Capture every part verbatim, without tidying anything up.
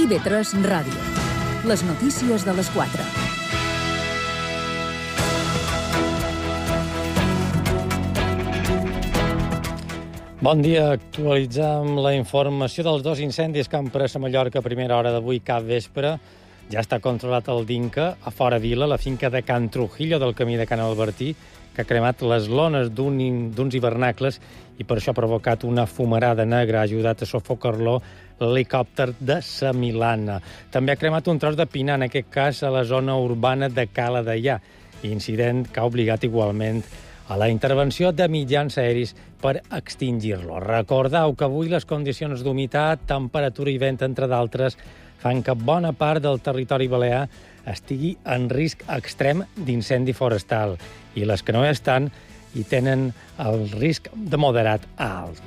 I B tres Ràdio. Les notícies de les quatre. Bon dia. Actualitzem la informació dels dos incendis que han pres a Mallorca a primera hora d'avui cap vespre. Ja està controlat el Dinca, a fora vila, la finca de Can Trujillo del camí de Can Albertí, que ha cremat les lones d'un, d'uns hivernacles i per això ha provocat una fumarada negra, ha ajudat a sofocar-lo l'helicòpter de sa Milana. També ha cremat un tros de pinar, en aquest cas a la zona urbana de Cala Deià, incident que ha obligat igualment a la intervenció de mitjans aeris per extingir-lo. Recordeu que avui les condicions d'humitat, temperatura i vent, entre d'altres, fan que bona part del territori balear estigui en risc extrem d'incendi forestal i les que no estan hi tenen el risc de moderat a alt.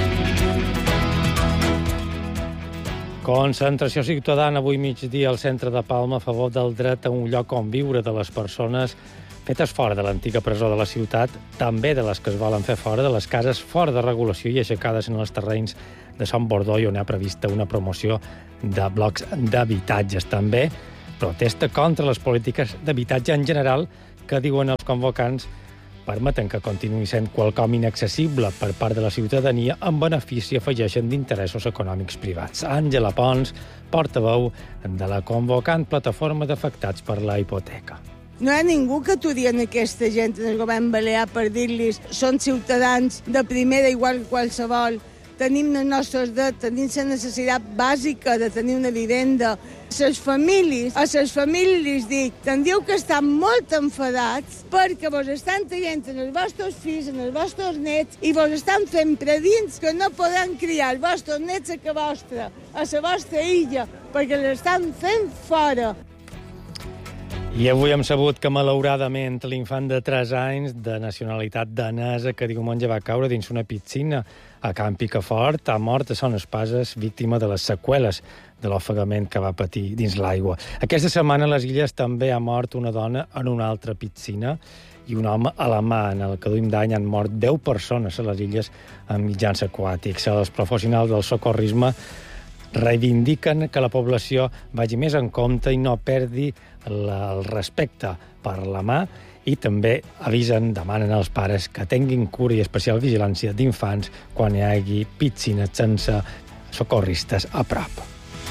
Concentració ciutadana avui migdia al centre de Palma a favor del dret a un lloc on viure de les persones fetes fora de l'antiga presó de la ciutat, també de les que es volen fer fora, de les cases fora de regulació i aixecades en els terrenys de Sant Bordó, on hi ha prevista una promoció de blocs d'habitatges. També protesta contra les polítiques d'habitatge en general que, diuen els convocants, permeten que continuï sent quelcom inaccessible per part de la ciutadania en benefici, afegeixen, d'interessos econòmics privats. Àngela Pons, portaveu de la convocant plataforma d'afectats per la hipoteca. No hi ha ningú que aturi en aquesta gent en el govern balear per dir-los són ciutadans de primera igual que qualsevol, tenim els nostres drets, tenim la necessitat bàsica de tenir una vivenda. A les famílies, a les famílies les dic, tindríeu que estar molt enfadats perquè vos estan traient en els vostres fills, en els vostres nets, i vos estan fent predins que no podran criar els vostres nets a casa vostra, a la vostra illa, perquè l'estan fent fora. I avui hem sabut que, malauradament, l'infant de tres anys, de nacionalitat danesa, que diumenge va caure dins una piscina a Can Picafort, ha mort a Son Espases, víctima de les seqüeles de l'ofegament que va patir dins l'aigua. Aquesta setmana a les Illes també ha mort una dona en una altra piscina i un home a la mà. En el que duim d'any han mort deu persones a les Illes en mitjans aquàtics. Els professionals del socorrisme reivindiquen que la població vagi més en compte i no perdi la, el respecte per la mà, i també avisen, demanen als pares que tinguin cura i especial vigilància d'infants quan hi hagi piscines sense socorristes a prop.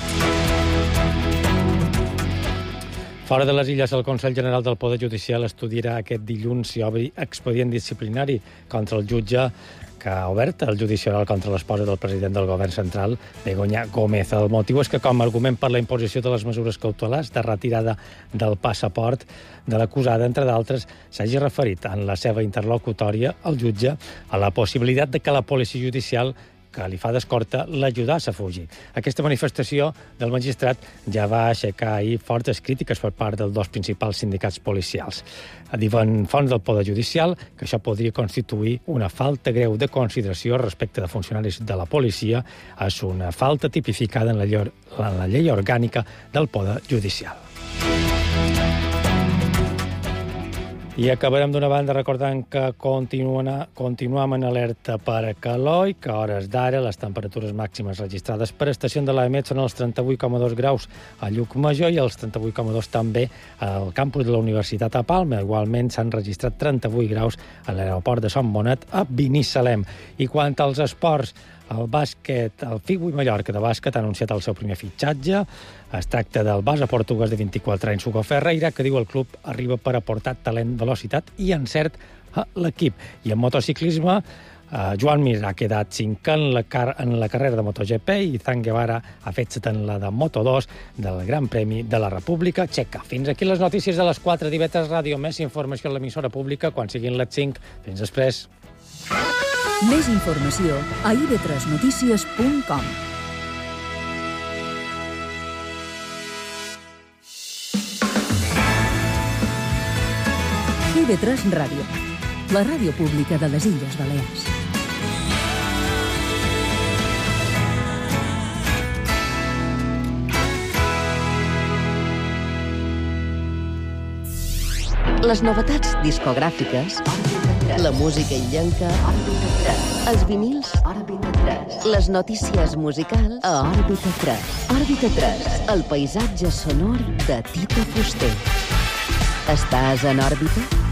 Fora de les Illes, el Consell General del Poder Judicial estudiarà aquest dilluns si obri expedient disciplinari contra el jutge que ha obert el judici oral contra l'esposa del president del govern central, Begoña Gómez. El motiu és que, com a argument per la imposició de les mesures cautelars de retirada del passaport de l'acusada, entre d'altres, s'hagi referit en la seva interlocutòria al jutge a la possibilitat de que la policia judicial que li fa d'escorta l'ajudàs a fugir. Aquesta manifestació del magistrat ja va aixecar ahir fortes crítiques per part dels dos principals sindicats policials. Diuen fonts del Poder Judicial que això podria constituir una falta greu de consideració respecte de funcionaris de la policia, és una falta tipificada en la llei, en la llei orgànica del Poder Judicial. I acabarem d'una banda recordant que continuem en alerta per calor i que a hores d'ara les temperatures màximes registrades per estació de l'A E M E T són els trenta-vuit coma dos graus a Llucmajor i els trenta-vuit coma dos també al campus de la Universitat a Palma. Igualment s'han registrat trenta-vuit graus a l'aeroport de Sant Bonet a Binissalem. I quant als esports, el bàsquet, el Figui Mallorca de bàsquet ha anunciat el seu primer fitxatge. Es tracta del base portuguès de vint-i-quatre anys, Hugo Ferreira, que diu el club arriba per aportar talent, velocitat i encert a l'equip. I en motociclisme, eh, Joan Mir ha quedat cinquè en la, car en la carrera de MotoGP i Zan Guevara ha fet setè en la de Moto dos del Gran Premi de la República Txeca. Fins aquí les notícies de les quatre d'I B tres Ràdio. Més informació a l'emissora pública quan siguin les cinc. Fins després. Més informació a i be tres notícies punt com. I B tres Ràdio, la ràdio pública de les Illes Balears. Les novetats discogràfiques La música illenca, Òrbita tres. Els vinils, Òrbita tres. Les notícies musicals, a Òrbita tres. Òrbita tres, el paisatge sonor de Tito Fuster. Estàs en òrbita?